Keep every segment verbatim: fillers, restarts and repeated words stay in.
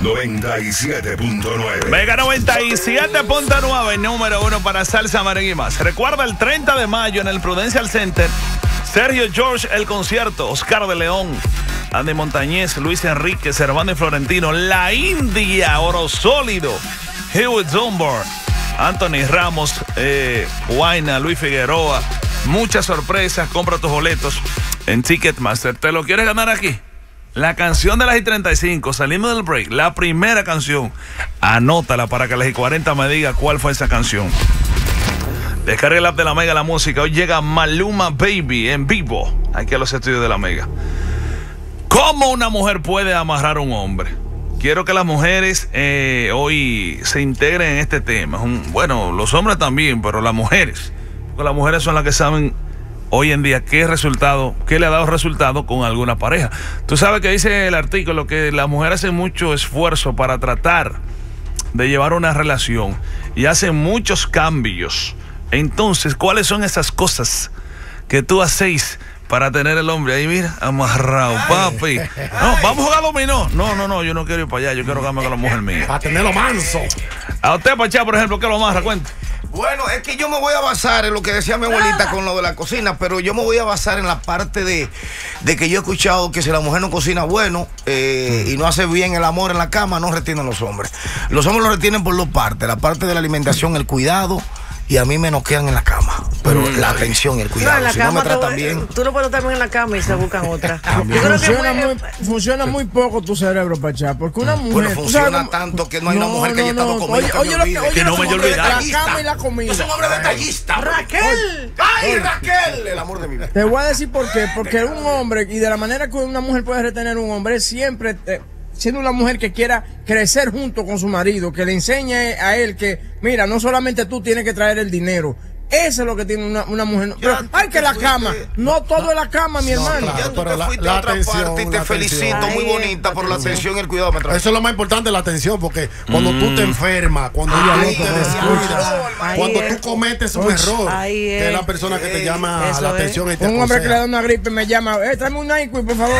noventa y siete punto nueve. Mega noventa y siete punto nueve, número uno para salsa, merengue y más. Recuerda el treinta de mayo en el Prudential Center, Sergio George, el concierto, Oscar de León, Andy Montañez, Luis Enrique, Servando y Florentino, La India, Oro Sólido, Hewitt Dunbar, Anthony Ramos, eh, Guayna, Luis Figueroa. Muchas sorpresas. Compra tus boletos en Ticketmaster. ¿Te lo quieres ganar aquí? La canción de las I treinta y cinco, salimos del break, la primera canción. Anótala para que las I cuarenta me diga cuál fue esa canción. Descarga el app de la Mega, la música. Hoy llega Maluma Baby en vivo aquí a los estudios de la Mega. ¿Cómo una mujer puede amarrar a un hombre? Quiero que las mujeres eh, hoy se integren en este tema. Un, bueno, los hombres también, pero las mujeres. Porque las mujeres son las que saben hoy en día qué resultado, qué le ha dado resultado con alguna pareja. Tú sabes que dice el artículo que las mujeres hacen mucho esfuerzo para tratar de llevar una relación y hacen muchos cambios. Entonces, ¿cuáles son esas cosas que tú hacéis para tener el hombre ahí, mira, amarrado, papi? No, vamos a jugar dominó. No, no, no, yo no quiero ir para allá, yo quiero quedarme con la mujer mía. Para tenerlo manso. A usted, Pachá, por ejemplo, ¿qué lo amarra? Cuenta. Bueno, es que yo me voy a basar en lo que decía mi abuelita con lo de la cocina, pero yo me voy a basar en la parte de, de que yo he escuchado que si la mujer no cocina bueno eh, y no hace bien el amor en la cama, no retienen los hombres. Los hombres lo retienen por dos partes, la parte de la alimentación, el cuidado, y a mí me noquean en la cama. Pero mm. la atención y el cuidado, no, si no me tratan tú, bien. Tú no puedes estar bien en la cama y se buscan otra. Funciona muy, funciona muy poco tu cerebro, Pachá, porque una mujer... Bueno, funciona cómo, tanto que no hay no, una mujer que no, haya estado no, conmigo oye, oye, oye, que no me olvide. La cama y la comida. Yo soy un hombre detallista. Raquel. ¡Ay, oye, Raquel! El amor de mi vida. Te voy a decir por qué. Porque un hombre, y de la manera que una mujer puede retener un hombre, es siempre... Eh, siendo una mujer que quiera crecer junto con su marido, que le enseñe a él que, mira, no solamente tú tienes que traer el dinero. Eso es lo que tiene una, una mujer. Pero, ay, que la cama. No todo es la cama, mi no, hermano. Claro, ya tú te fuiste la, a otra atención, parte y te felicito. Ay, muy bonita por la atención y el cuidado. Eso es lo más importante, la atención, porque cuando mm. tú te enfermas, cuando ay, tú te descuidas, cuando tú cometes un error, ay, que es la persona que te llama a la atención. Y te un hombre que le da una gripe me llama, eh, tráeme un Nyquil, por favor.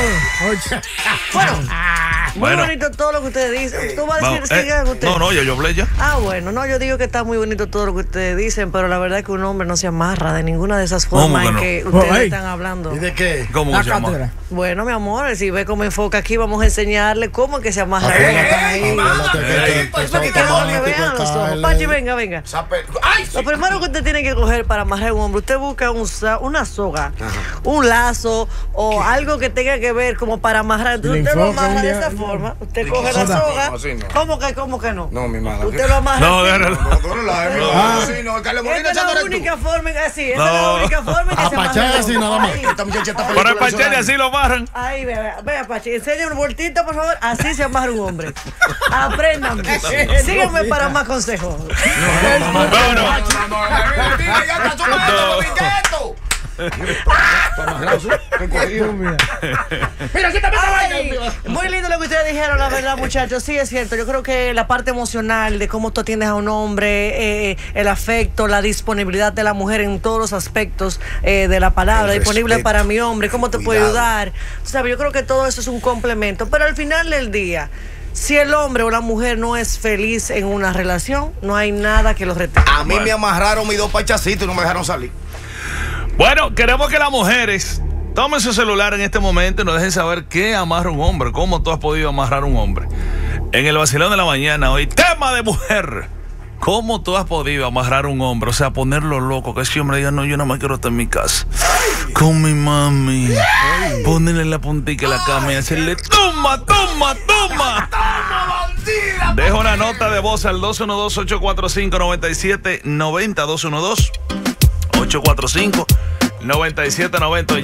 Bueno. Muy bueno, bonito todo lo que ustedes dicen. ¿Tú vas a decir vamos, eh, que usted? No, no, yo, yo hablé ya. Ah, bueno, no, yo digo que está muy bonito todo lo que ustedes dicen, pero la verdad es que un hombre no se amarra de ninguna de esas formas que no? en que ustedes oh, hey. están hablando. ¿Y de qué? ¿Cómo la se llama? Bueno, mi amor, si ve cómo enfoca aquí, vamos a enseñarle cómo es que se amarra. Pachi, venga, venga. Lo primero que usted tiene que coger para amarrar un hombre, usted busca un, una soga, ajá, un lazo o algo que tenga que ver como para amarrar. Entonces usted lo amarra de esa forma. Usted coge la soga. No, no. ¿Cómo que, cómo que no? No, mi madre. Usted lo amarra. No, déjalo. No, no, no. Esta es la única forma, así, esta es la única forma que se amarra. Así nada más. Para el Pacheli así lo amarran. Ahí, vea, vea, Pachi, enseña un vueltito, por favor. Así se amarra un hombre. Aprendan. Síganme para más consejos. Muy lindo lo que ustedes dijeron, la verdad, muchachos. Sí, es cierto. Yo creo que la parte emocional de cómo tú atiendes a un hombre, eh, el afecto, la disponibilidad de la mujer en todos los aspectos eh, de la palabra, el disponible respeto para mi hombre, cómo te puede ayudar. O sea, yo creo que todo eso es un complemento. Pero al final del día, si el hombre o la mujer no es feliz en una relación, no hay nada que los retenga. A mí bueno. me amarraron mis dos pachacitos y no me dejaron salir. Bueno, queremos que las mujeres tomen su celular en este momento y nos dejen saber qué amarra un hombre, cómo tú has podido amarrar un hombre. En el vacilón de la mañana hoy, tema de mujer. ¿Cómo tú has podido amarrar un hombre? O sea, ponerlo loco, que ese hombre diga, no, yo no me quiero estar en mi casa. Con mi mami. Ay. Ponerle la puntica a la cama y hacerle, toma, toma, toma. Deja una nota de voz al dos uno dos, ocho cuatro cinco, nueve siete nueve cero, dos uno dos, ocho cuatro cinco, nueve siete nueve cero.